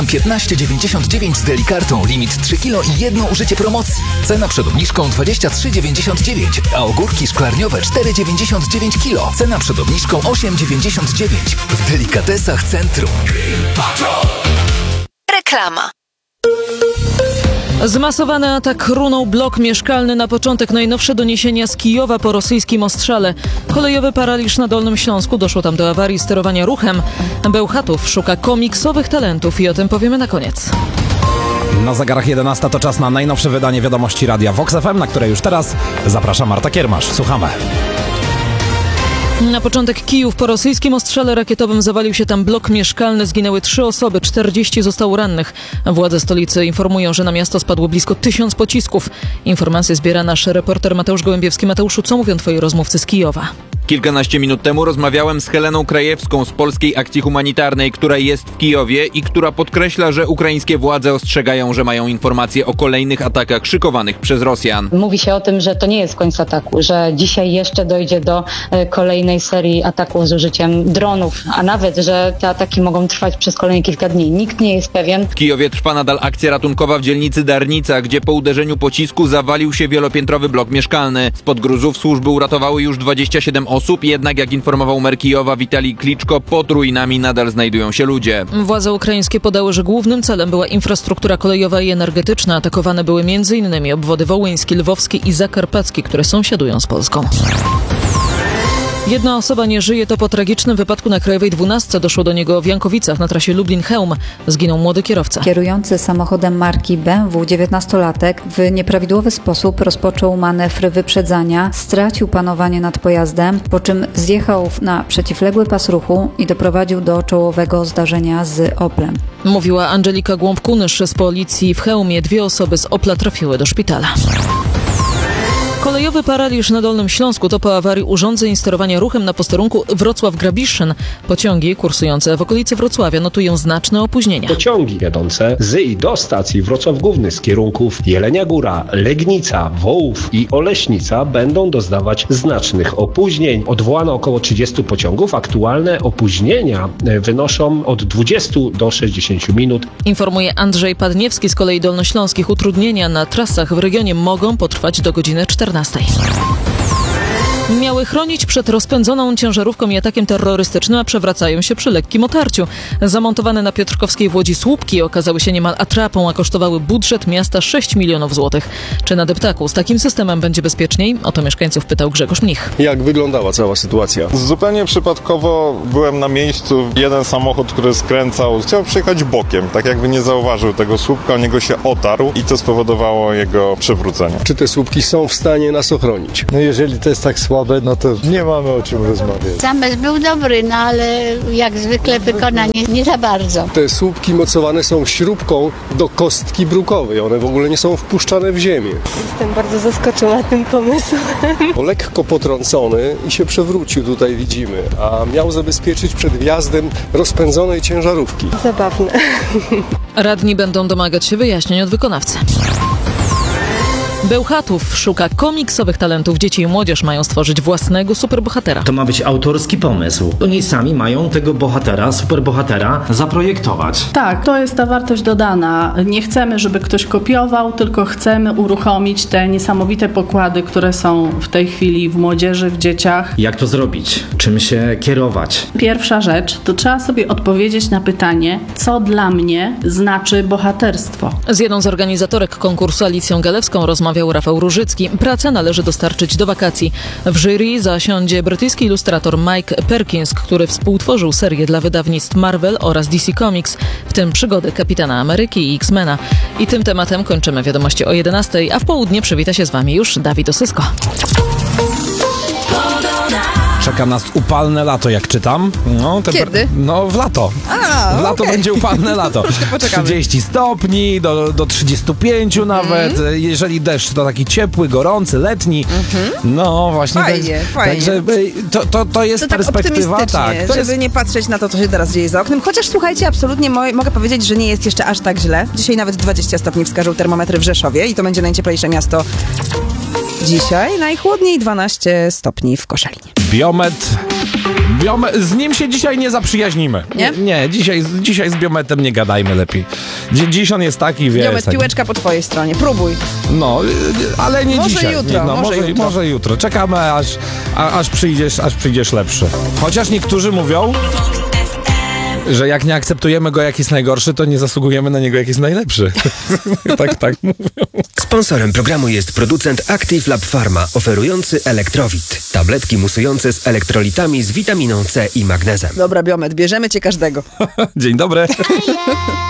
15,99 z Delikartą. Limit 3 kg i jedno użycie promocji. Cena przed obniżką 23,99, a ogórki szklarniowe 4,99 kg. Cena przed obniżką 8,99. W Delikatesach Centrum. Reklama. Zmasowany atak runął blok mieszkalny. Na początek najnowsze doniesienia z Kijowa po rosyjskim ostrzale. Kolejowy paraliż na Dolnym Śląsku. Doszło tam do awarii sterowania ruchem. Bełchatów szuka komiksowych talentów i o tym powiemy na koniec. Na zegarach 11 to czas na najnowsze wydanie wiadomości Radia Vox FM, na które już teraz zaprasza Marta Kiermasz. Słuchamy. Na początek Kijów. Po rosyjskim ostrzale rakietowym zawalił się tam blok mieszkalny. Zginęły 3 osoby, 40 zostało rannych. Władze stolicy informują, że na miasto spadło blisko 1000 pocisków. Informacje zbiera nasz reporter Mateusz Gołębiewski. Mateuszu, co mówią twoi rozmówcy z Kijowa? Kilkanaście minut temu rozmawiałem z Heleną Krajewską z Polskiej Akcji Humanitarnej, która jest w Kijowie i która podkreśla, że ukraińskie władze ostrzegają, że mają informacje o kolejnych atakach szykowanych przez Rosjan. Mówi się o tym, że to nie jest koniec ataku, że dzisiaj jeszcze dojdzie do kolejnej serii ataków z użyciem dronów, a nawet, że te ataki mogą trwać przez kolejne kilka dni. Nikt nie jest pewien. W Kijowie trwa nadal akcja ratunkowa w dzielnicy Darnica, gdzie po uderzeniu pocisku zawalił się wielopiętrowy blok mieszkalny. Spod gruzów służby uratowały już 27 osób, jednak jak informował mer Kijowa Witalij Kliczko, pod ruinami nadal znajdują się ludzie. Władze ukraińskie podały, że głównym celem była infrastruktura kolejowa i energetyczna. Atakowane były m.in. obwody wołyński, lwowski i zakarpacki, które sąsiadują z Polską. Jedna osoba nie żyje. To po tragicznym wypadku na Krajowej 12. Doszło do niego w Jankowicach na trasie Lublin-Chełm. Zginął młody kierowca. Kierujący samochodem marki BMW 19-latek w nieprawidłowy sposób rozpoczął manewr wyprzedzania, stracił panowanie nad pojazdem, po czym zjechał na przeciwległy pas ruchu i doprowadził do czołowego zdarzenia z Oplem. Mówiła Angelika Głąb-Kunysz z policji w Chełmie. 2 osoby z Opla trafiły do szpitala. Kolejowy paraliż na Dolnym Śląsku to po awarii urządzeń sterowania ruchem na posterunku Wrocław-Grabiszyn. Pociągi kursujące w okolicy Wrocławia notują znaczne opóźnienia. Pociągi jadące z i do stacji Wrocław Główny z kierunków Jelenia Góra, Legnica, Wołów i Oleśnica będą doznawać znacznych opóźnień. Odwołano około 30 pociągów. Aktualne opóźnienia wynoszą od 20 do 60 minut. Informuje Andrzej Padniewski z kolei dolnośląskich. Utrudnienia na trasach w regionie mogą potrwać do godziny 14. Miały chronić przed rozpędzoną ciężarówką i atakiem terrorystycznym, a przewracają się przy lekkim otarciu. Zamontowane na Piotrkowskiej w Łodzi słupki okazały się niemal atrapą, a kosztowały budżet miasta 6 milionów złotych. Czy na deptaku z takim systemem będzie bezpieczniej? O to mieszkańców pytał Grzegorz Mnich. Jak wyglądała cała sytuacja? Zupełnie przypadkowo byłem na miejscu. Jeden samochód, który skręcał, chciał przejechać bokiem, tak jakby nie zauważył tego słupka, o niego się otarł i to spowodowało jego przewrócenie. Czy te słupki są w stanie nas ochronić? No jeżeli to jest tak słabe, no to nie mamy o czym rozmawiać. Zamysł był dobry, no ale jak zwykle wykonanie nie za bardzo. Te słupki mocowane są śrubką do kostki brukowej. One w ogóle nie są wpuszczane w ziemię. Jestem bardzo zaskoczona tym pomysłem. Lekko potrącony i się przewrócił, tutaj widzimy, a miał zabezpieczyć przed wjazdem rozpędzonej ciężarówki. Zabawne. Radni będą domagać się wyjaśnień od wykonawcy. Bełchatów szuka komiksowych talentów. Dzieci i młodzież mają stworzyć własnego superbohatera. To ma być autorski pomysł. Oni sami mają tego bohatera, superbohatera zaprojektować. Tak, to jest ta wartość dodana. Nie chcemy, żeby ktoś kopiował, tylko chcemy uruchomić te niesamowite pokłady, które są w tej chwili w młodzieży, w dzieciach. Jak to zrobić? Czym się kierować? Pierwsza rzecz, to trzeba sobie odpowiedzieć na pytanie, co dla mnie znaczy bohaterstwo. Z jedną z organizatorek konkursu, Alicją Galewską, rozmawiał Rafał Różycki. Pracę należy dostarczyć do wakacji. W jury zasiądzie brytyjski ilustrator Mike Perkins, który współtworzył serię dla wydawnictw Marvel oraz DC Comics, w tym przygody Kapitana Ameryki i X-Mena. I tym tematem kończymy wiadomości o 11, a w południe przywita się z wami już Dawid Osysko. Czeka nas upalne lato, jak czytam. No, Kiedy? No, w lato. W lato będzie upalne lato. 30 stopni, do 35 nawet. Jeżeli deszcz, to taki ciepły, gorący, letni. No, właśnie. Fajnie. Także to jest to perspektywa. Tak, żeby nie patrzeć na to, co się teraz dzieje za oknem. Chociaż słuchajcie, absolutnie mogę powiedzieć, że nie jest jeszcze aż tak źle. Dzisiaj nawet 20 stopni wskażą termometry w Rzeszowie i to będzie najcieplejsze miasto dzisiaj. Najchłodniej 12 stopni w Koszalinie. Z nim się dzisiaj nie zaprzyjaźnimy. Nie? Nie, dzisiaj z Biometem nie gadajmy lepiej. Dziś on jest taki, wiesz... Biomet, piłeczka po twojej stronie, próbuj. No, ale nie może dzisiaj. Jutro, No, może jutro. Czekamy, aż przyjdziesz lepszy. Chociaż niektórzy mówią, że jak nie akceptujemy go, jak jest najgorszy, to nie zasługujemy na niego, jak jest najlepszy. tak mówią. Sponsorem programu jest producent Active Lab Pharma, oferujący Elektrowit. Tabletki musujące z elektrolitami z witaminą C i magnezem. Dobra, Biomet, bierzemy cię każdego. Dzień dobry.